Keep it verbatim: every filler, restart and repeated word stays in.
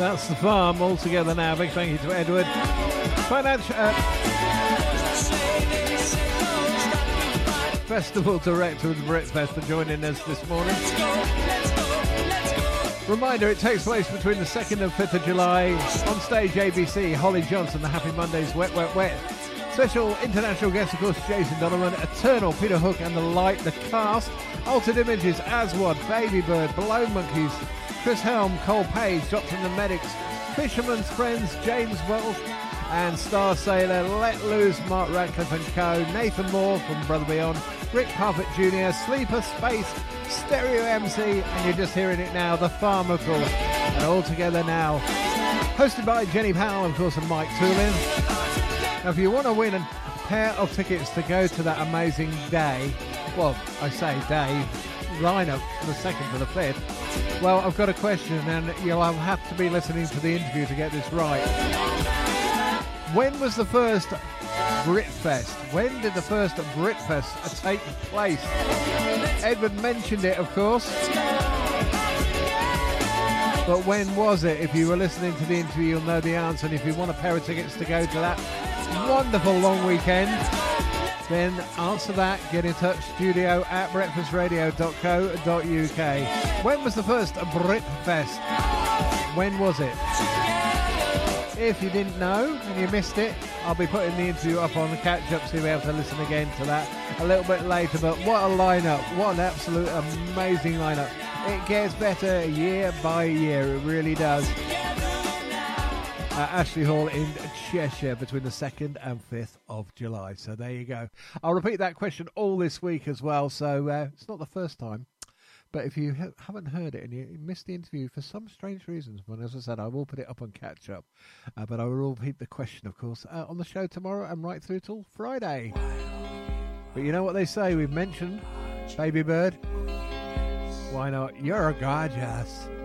That's the farm all together now. Big thank you to Edward. Financial uh, Festival Director of the Britfest for joining us this morning. Reminder, it takes place between the second and fifth of July. On stage, A B C, Holly Johnson, the Happy Mondays, Wet, Wet, Wet. Special international guest, of course, Jason Donovan, Eternal, Peter Hook and the Light, the cast. Altered Images, Aswad, Baby Bird, Blown Monkeys, Chris Helm, Cole Page, Doctor and the Medics, Fisherman's Friends, James Wells, and Star Sailor, Let Loose, Mark Radcliffe and Co, Nathan Moore from Brother Beyond, Rick Parfitt Junior, Sleeper Space, Stereo M C, and you're just hearing it now, The Farm, of course, and all together now. Hosted by Jenny Powell, of course, and Mike Toolin. Now, if you want to win a pair of tickets to go to that amazing day, well, I say day, lineup from the second to the fifth, well, I've got a question, and you'll have to be listening to the interview to get this right. When was the first Britfest? When did the first Britfest take place? Edward mentioned it, of course. But when was it? If you were listening to the interview, you'll know the answer. And if you want a pair of tickets to go to that wonderful long weekend, then answer that. Get in touch, studio at breakfast radio dot co dot uk. When was the first Britfest? When was it? If you didn't know and you missed it, I'll be putting the interview up on the catch-up so you'll be able to listen again to that a little bit later. But what a lineup. What an absolute amazing lineup. It gets better year by year. It really does. At Ashley Hall in Cheshire between the second and fifth of July. So there you go. I'll repeat that question all this week as well. So uh, it's not the first time. But if you ha- haven't heard it and you missed the interview for some strange reasons, well, as I said, I will put it up on catch up. Uh, but I will repeat the question, of course, uh, on the show tomorrow and right through till Friday. But you know what they say? We've mentioned Baby Bird. Why not? You're gorgeous.